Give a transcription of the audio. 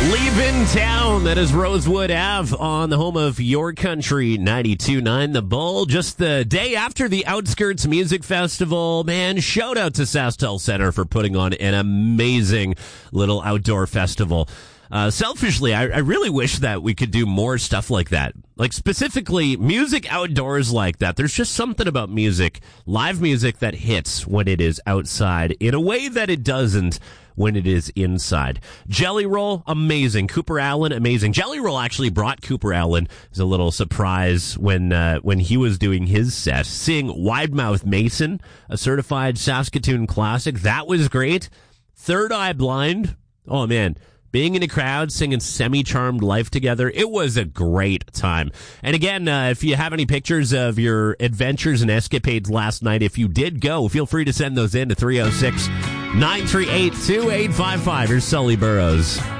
Leaving town, that is Rosewood Ave on the home of Your Country 92.9 The Bull. Just the day after the Outskirts Music Festival. Man, shout out to SaskTel Center for putting on an amazing little outdoor festival. Selfishly, I really wish that we could do more stuff like that. Like specifically music outdoors like that. There's just something about music, live music, that hits when it is outside in a way that it doesn't when it is inside. Jelly Roll, amazing. Cooper Allen, amazing. Jelly Roll actually brought Cooper Allen as a little surprise when he was doing his set. Seeing Wide Mouth Mason, a certified Saskatoon classic, that was great. Third Eye Blind, oh man. Being in a crowd, singing Semi-Charmed Life together, it was a great time. And again, if you have any pictures of your adventures and escapades last night, if you did go, feel free to send those in to 306-938-2855. Here's Sully Burrows.